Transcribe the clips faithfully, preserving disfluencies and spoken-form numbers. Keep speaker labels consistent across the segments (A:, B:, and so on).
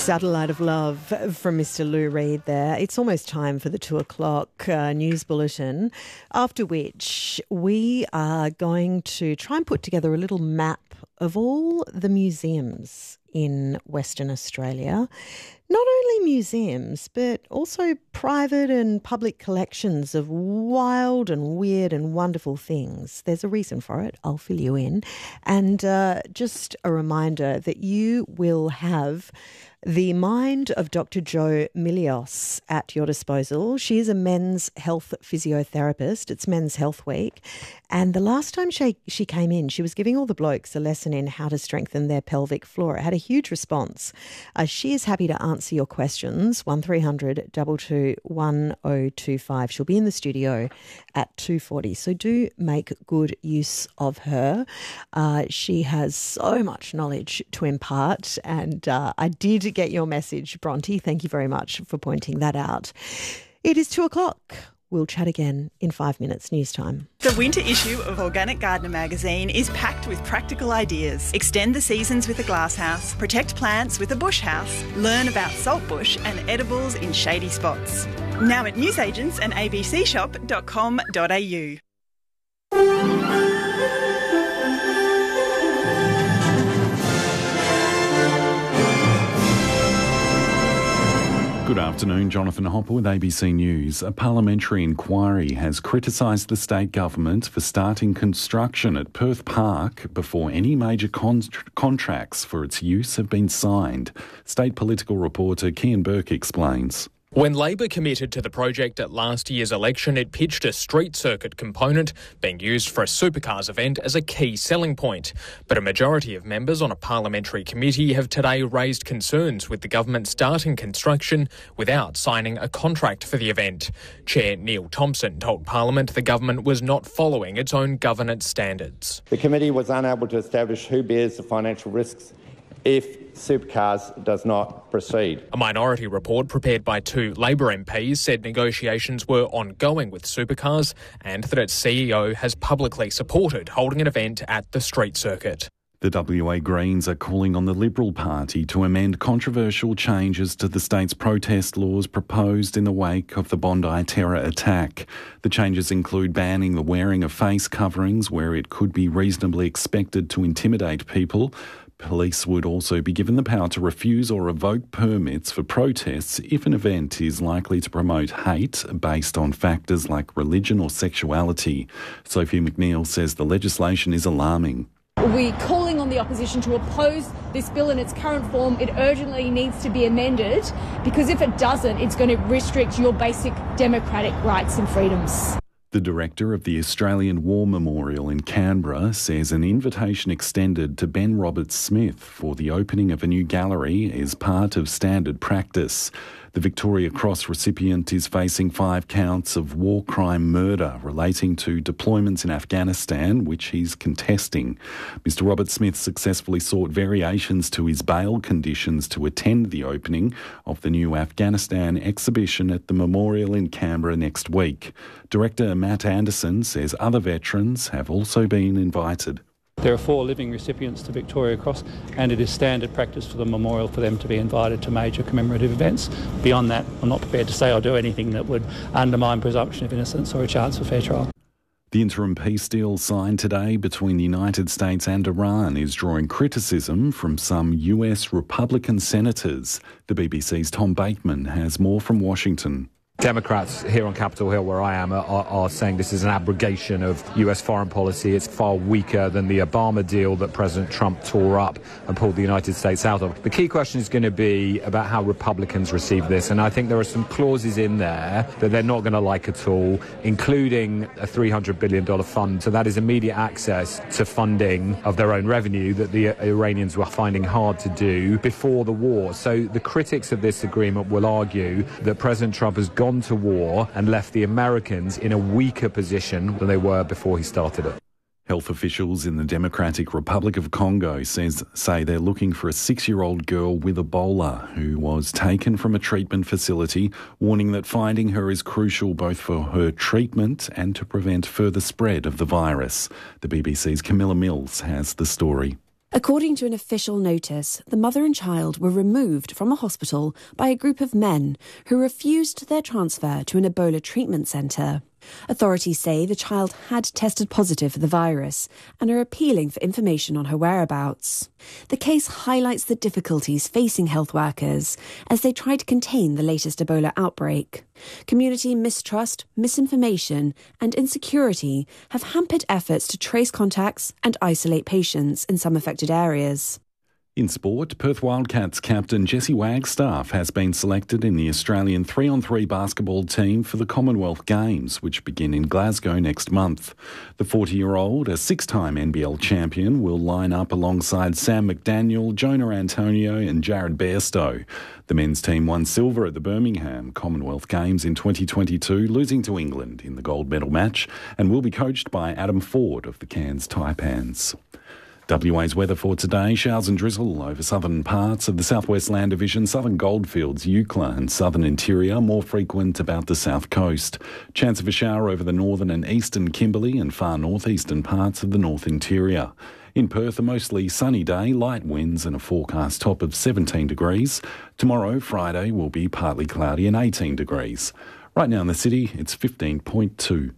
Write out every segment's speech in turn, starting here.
A: Satellite of Love from Mister Lou Reed there. It's almost time for the two o'clock uh, news bulletin, after which we are going to try and put together a little map of all the museums in Western Australia. Not only museums, but also private and public collections of wild and weird and wonderful things. There's a reason for it. I'll fill you in. And uh, just a reminder that you will have the mind of Doctor Jo Milios at your disposal. She is a men's health physiotherapist. It's Men's Health Week. And the last time she, she came in, she was giving all the blokes a lesson in how to strengthen their pelvic floor. It had a huge response. Uh, she is happy to answer your questions. one three hundred two two one oh two five. She'll be in the studio at two forty. So do make good use of her. Uh, she has so much knowledge to impart. And uh, I did get your message, Bronte. Thank you very much for pointing that out. It is two o'clock. We'll chat again in five minutes. News time.
B: The winter issue of Organic Gardener magazine is packed with practical ideas. Extend the seasons with a glasshouse, protect plants with a bush house, learn about saltbush and edibles in shady spots. Now at newsagents and a b c shop dot com dot a u.
C: Good afternoon, Jonathan Hopper with A B C News. A parliamentary inquiry has criticised the state government for starting construction at Perth Park before any major con- contracts for its use have been signed. State political reporter Kian Burke explains.
D: When Labor committed to the project at last year's election, it pitched a street circuit component being used for a supercars event as a key selling point. But a majority of members on a parliamentary committee have today raised concerns with the government starting construction without signing a contract for the event. Chair Neil Thompson told Parliament the government was not following its own governance standards.
E: The committee was unable to establish who bears the financial risks if Supercars does not proceed.
D: A minority report prepared by two Labor M Ps said negotiations were ongoing with Supercars and that its C E O has publicly supported holding an event at the street circuit.
C: The W A Greens are calling on the Liberal Party to amend controversial changes to the state's protest laws proposed in the wake of the Bondi terror attack. The changes include banning the wearing of face coverings where it could be reasonably expected to intimidate people. Police would also be given the power to refuse or revoke permits for protests if an event is likely to promote hate based on factors like religion or sexuality. Sophie McNeil says the legislation is alarming.
F: We're calling on the opposition to oppose this bill in its current form. It urgently needs to be amended because if it doesn't, it's going to restrict your basic democratic rights and freedoms.
C: The director of the Australian War Memorial in Canberra says an invitation extended to Ben Roberts-Smith for the opening of a new gallery is part of standard practice. The Victoria Cross recipient is facing five counts of war crime murder relating to deployments in Afghanistan, which he's contesting. Mister Roberts-Smith successfully sought variations to his bail conditions to attend the opening of the new Afghanistan exhibition at the memorial in Canberra next week. Director Matt Anderson says other veterans have also been invited.
G: There are four living recipients to Victoria Cross, and it is standard practice for the memorial for them to be invited to major commemorative events. Beyond that, I'm not prepared to say or do anything that would undermine presumption of innocence or a chance for fair trial.
C: The interim peace deal signed today between the United States and Iran is drawing criticism from some U S Republican senators. The B B C's Tom Bateman has more from Washington.
H: Democrats here on Capitol Hill, where I am, are, are saying this is an abrogation of U S foreign policy. It's far weaker than the Obama deal that President Trump tore up and pulled the United States out of. The key question is going to be about how Republicans receive this, and I think there are some clauses in there that they're not going to like at all, including a three hundred billion dollars fund. So that is immediate access to funding of their own revenue that the Iranians were finding hard to do before the war. So the critics of this agreement will argue that President Trump has gone to war and left the Americans in a weaker position than they were before he started it.
C: Health officials in the Democratic Republic of Congo says, say they're looking for a six-year-old girl with Ebola who was taken from a treatment facility, warning that finding her is crucial both for her treatment and to prevent further spread of the virus. The B B C's Camilla Mills has the story.
I: According to an official notice, the mother and child were removed from a hospital by a group of men who refused their transfer to an Ebola treatment centre. Authorities say the child had tested positive for the virus and are appealing for information on her whereabouts. The case highlights the difficulties facing health workers as they try to contain the latest Ebola outbreak. Community mistrust, misinformation and insecurity have hampered efforts to trace contacts and isolate patients in some affected areas.
C: In sport, Perth Wildcats captain Jessie Wagstaff has been selected in the Australian three on three basketball team for the Commonwealth Games, which begin in Glasgow next month. The forty-year-old, a six-time N B L champion, will line up alongside Sam McDaniel, Jonah Antonio and Jared Bairstow. The men's team won silver at the Birmingham Commonwealth Games in twenty twenty-two, losing to England in the gold medal match, and will be coached by Adam Ford of the Cairns Taipans. W A's weather for today: showers and drizzle over southern parts of the Southwest Land Division, southern goldfields, Eucla and southern interior, more frequent about the south coast. Chance of a shower over the northern and eastern Kimberley and far northeastern parts of the north interior. In Perth, a mostly sunny day, light winds and a forecast top of seventeen degrees. Tomorrow, Friday, will be partly cloudy and eighteen degrees. Right now in the city, it's fifteen point two.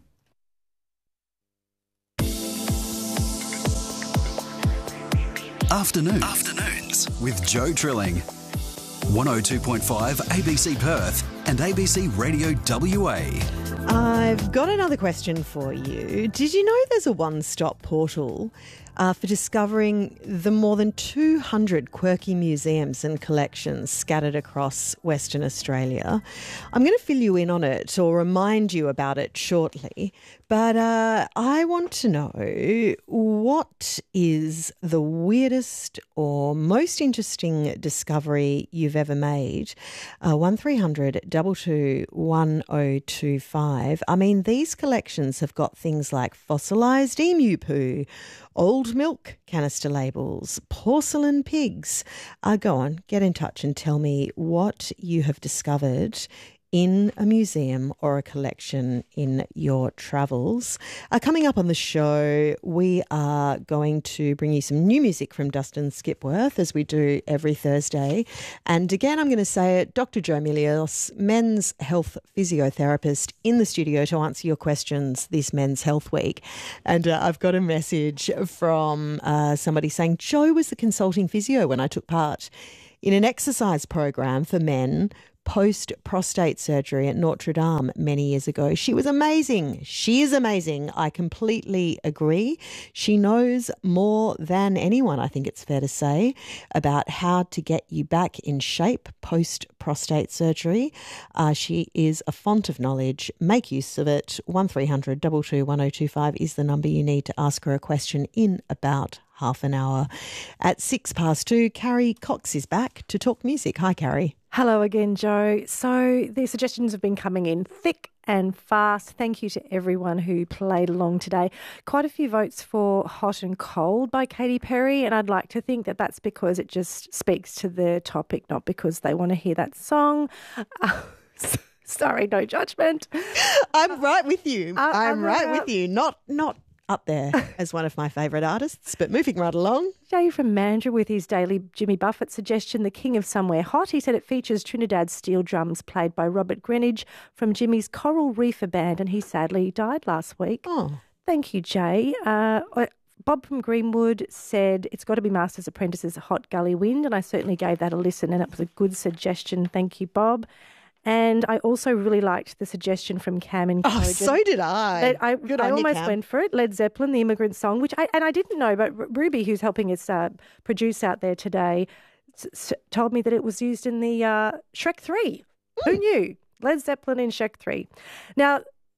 J: Afternoons. Afternoons with Joe Trilling. one oh two point five A B C Perth and A B C Radio W A.
A: I've got another question for you. Did you know there's a one-stop portal uh, for discovering the more than two hundred quirky museums and collections scattered across Western Australia? I'm going to fill you in on it or remind you about it shortly, but uh, I want to know, what is the weirdest or most interesting discovery you've ever made? Uh, one three hundred two two one oh two five. I mean, these collections have got things like fossilised emu poo, old milk canister labels, porcelain pigs. Uh, go on, get in touch and tell me what you have discovered in a museum or a collection in your travels. Uh, coming up on the show, we are going to bring you some new music from Dustin Skipworth, as we do every Thursday. And again, I'm going to say it, Doctor Joe Milios, men's health physiotherapist, in the studio to answer your questions this Men's Health Week. And uh, I've got a message from uh, somebody saying, Joe was the consulting physio when I took part in an exercise program for men post-prostate surgery at Notre Dame many years ago. She was amazing. She is amazing. I completely agree. She knows more than anyone, I think it's fair to say, about how to get you back in shape post-prostate surgery. Uh, she is a font of knowledge. Make use of it. one three hundred two two one oh two five is the number you need to ask her a question in about half an hour. At six past two, Carrie Cox is back to talk music. Hi, Carrie.
K: Hello again, Joe. So the suggestions have been coming in thick and fast. Thank you to everyone who played along today. Quite a few votes for Hot and Cold by Katy Perry, and I'd like to think that that's because it just speaks to the topic, not because they want to hear that song. Uh, sorry, no judgment.
A: I'm right with you.
K: Uh,
A: I'm
K: uh,
A: right
K: uh,
A: with you. Not not up there as one of my favourite artists, but moving right along.
K: Jay from Mandurah with his daily Jimmy Buffett suggestion, The King of Somewhere Hot. He said it features Trinidad steel drums played by Robert Greenidge from Jimmy's Coral Reefer Band, and he sadly died last week.
A: Oh.
K: Thank you, Jay. Uh, Bob from Greenwood said it's got to be Masters Apprentice's Hot Gully Wind, and I certainly gave that a listen, and it was a good suggestion. Thank you, Bob. And I also really liked the suggestion from Cam and Cogen.
A: Oh, so did I.
K: I,
A: Good
K: I
A: on you,
K: almost
A: Cam.
K: went for it. Led Zeppelin, The Immigrant Song, which I and I didn't know, but R- Ruby, who's helping us uh, produce out there today, s- s- told me that it was used in the uh, Shrek three. Mm. Who knew? Led Zeppelin in Shrek three. Now,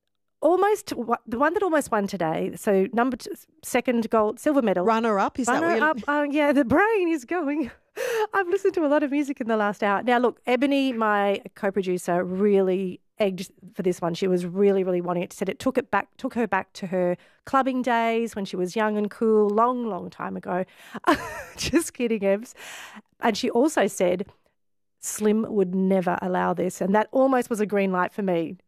K: almost the one that almost won today. So number two, second gold, silver medal.
A: Runner up. Is
K: Runner
A: that what
K: up? Uh, yeah, the brain is going. I've listened to a lot of music in the last hour. Now, look, Ebony, my co-producer, really egged for this one. She was really, really wanting it. Said it took it back, took her back to her clubbing days when she was young and cool, long, long time ago. Just kidding, Ebs. And she also said Slim would never allow this, and that almost was a green light for me.